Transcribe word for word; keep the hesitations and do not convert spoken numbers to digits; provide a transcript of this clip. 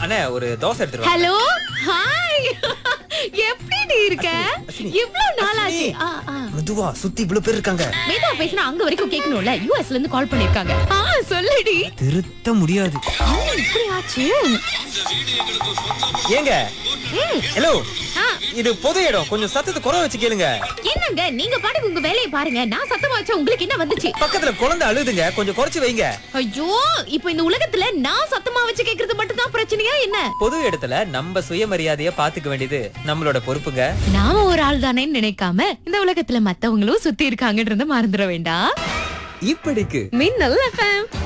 அண்ணே ஒரு தோசை எடுத்துட்டு வாங்க. ஹலோ ஹாய் எப்படி நீ இருக்க? இவ்ளோ நாளாச்சு. ஆ ஆ மெதுவா சுத்தி இவ்வளவு பேர் இருக்காங்க. மேதா பேசினா அங்க வரைக்கும் கேட்கணும்ல. யூஎஸ்ல இருந்து கால் பண்ணிருக்காங்க. ஆ சொல்லுடி. திருத்த முடியாது. என்ன இப்படி ஆச்சு? ஏங்க ஹலோ ஆ, இது பொது இடம், கொஞ்சம் சத்தத்தை குறை வச்சு கேளுங்க. என்னங்க நீங்க பாட்டுக்கு உங்க வேலையை பாருங்க. நான் சத்தமா வச்சா உங்களுக்கு என்ன வந்துச்சு? பக்கத்துல குழந்தை அழுதுங்க, கொஞ்சம் குறைச்சு வைங்க. ஐயோ, இப்போ இந்த உலகத்துல நான் சத்தமா வச்சு கேக்குறது மட்டும் தான் பிரச்சனையா என்ன? பொது இடத்துல நம்ம சுயமரியாதைய பாத்துக்க வேண்டியது நம்மளோட பொறுப்புங்க. நாம ஒரு ஆள் தானேன்னு நினைக்காம இந்த உலகத்துல மத்தவங்களும் சுத்தி இருக்காங்கன்றத மறந்துட வேண்டாம். இப்படிக்கு மின்னல் எஃப்எம்.